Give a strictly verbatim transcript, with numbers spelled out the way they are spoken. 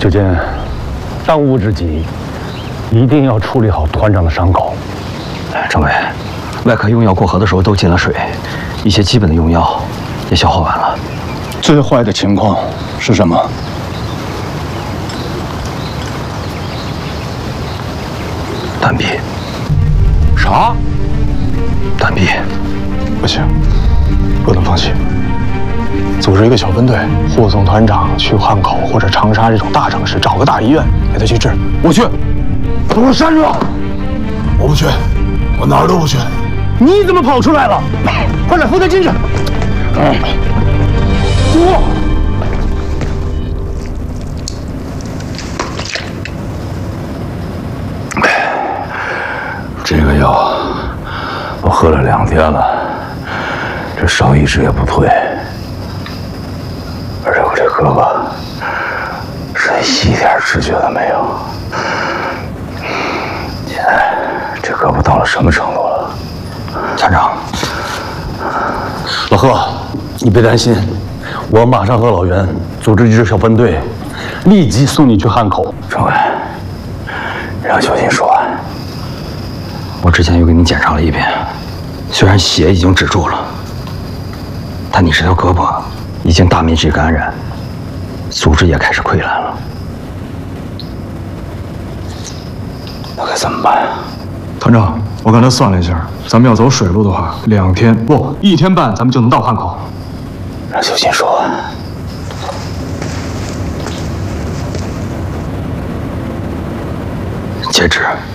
九剑，当务之急，一定要处理好团长的伤口。 政委，外科用药过河的时候都进了水，一些基本的用药也消耗完了。 最坏的情况是什么？ 断臂。 啥？ 断臂。 不行，不能放弃。组织一个小分队，护送团长去汉口或者长沙这种大城市，找个大医院给他去治。我去，给我站住！ 我不去，我哪儿都不去。 你怎么跑出来了？快点扶他进去。嗯，住！ 这个药我喝了两天了，这伤一直也不退，而且我这胳膊是一点知觉都没有。现在这胳膊到了什么程度了？ 团长， 老贺，你别担心，我马上和老袁组织一支小分队，立即送你去汉口。 政委，让九金说完。 我之前又给你检查了一遍，虽然血已经止住了，但你这条胳膊已经大面积感染，组织也开始溃烂了。 那该怎么办呀？ 团长，我刚才算了一下，咱们要走水路的话，两天不一天半，咱们就能到汉口。 让九金说完。 截止